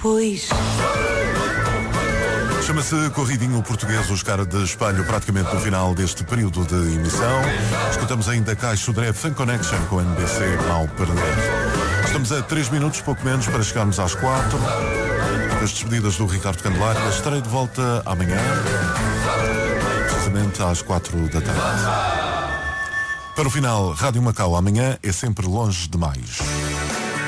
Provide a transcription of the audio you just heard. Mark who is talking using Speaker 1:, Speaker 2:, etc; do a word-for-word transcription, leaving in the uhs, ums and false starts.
Speaker 1: depois.
Speaker 2: Chama-se Corridinho Português, os caras de espelho praticamente no final deste período de emissão. Escutamos ainda Caixo Dré Fun Connection com N B C Mal Perder. Estamos a três minutos, pouco menos, para chegarmos às quatro. As despedidas do Ricardo Candelária. Estarei de volta amanhã, precisamente às quatro da tarde. Para o final, Rádio Macau amanhã é sempre longe demais.